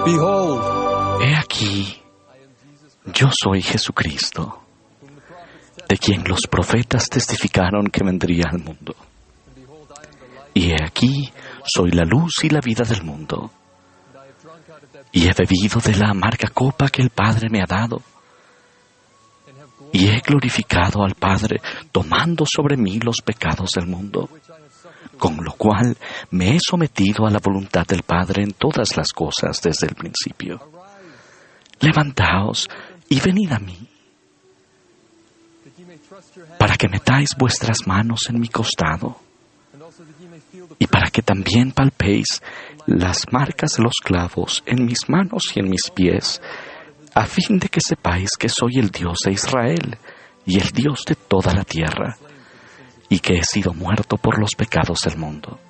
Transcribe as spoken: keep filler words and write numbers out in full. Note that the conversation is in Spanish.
Behold, He aquí, yo soy Jesucristo, de quien los profetas testificaron que vendría al mundo. Y he aquí, soy la luz y la vida del mundo. Y he bebido de la amarga copa que el Padre me ha dado. Y he glorificado al Padre, tomando sobre mí los pecados del mundo, con lo cual me he sometido a la voluntad del Padre en todas las cosas desde el principio. Levantaos y venid a mí, para que metáis vuestras manos en mi costado, y para que también palpéis las marcas de los clavos en mis manos y en mis pies, a fin de que sepáis que soy el Dios de Israel y el Dios de toda la tierra, y que he sido muerto por los pecados del mundo.